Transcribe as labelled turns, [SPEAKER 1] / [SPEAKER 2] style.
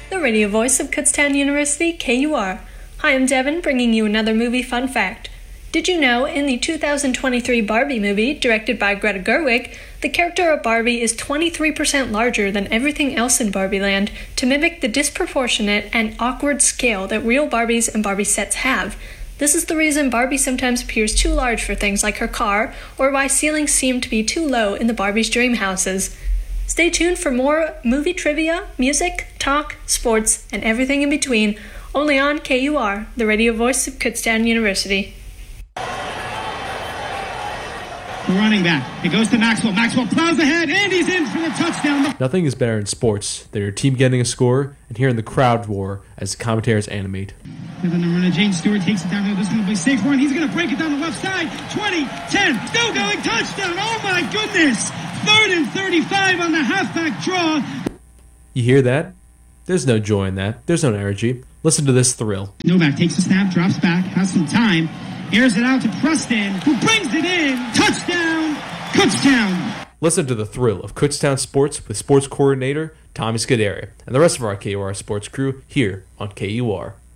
[SPEAKER 1] the radio voice of Kutztown University, KUR. Hi, I'm Devin, bringing you another movie fun fact. Did you know, in the 2023 Barbie movie, directed by Greta Gerwig, the character of Barbie is 23% larger than everything else in Barbie Land to mimic the disproportionate and awkward scale that real Barbies and Barbie sets have. This is the reason Barbie sometimes appears too large for things like her car, or why ceilings seem to be too low in the Barbie's dream houses. Stay tuned for more movie trivia, music, talk, sports, and everything in between, only on KUR, the radio voice of Kutztown University.
[SPEAKER 2] The running back. It goes to Maxwell. Maxwell plows ahead, and he's in for the touchdown.
[SPEAKER 3] Nothing is better in sports than your team getting a score and hearing the crowd roar as the commentators animate.
[SPEAKER 2] And then the runner, Jane Stewart, takes it down there. This is going to be a safe run. He's going to break it down the left side. 20, 10, still going, touchdown. Oh, my goodness. 3rd and 35 on the halfback draw.
[SPEAKER 3] You hear that? There's no joy in that. There's no energy. Listen to this thrill.
[SPEAKER 2] Novak takes a snap, drops back, has some time, airs it out to Preston, who brings it in. Touchdown, Kutztown.
[SPEAKER 3] Listen to the thrill of Kutztown Sports with sports coordinator Tommy Scuderia and the rest of our KUR sports crew here on KUR.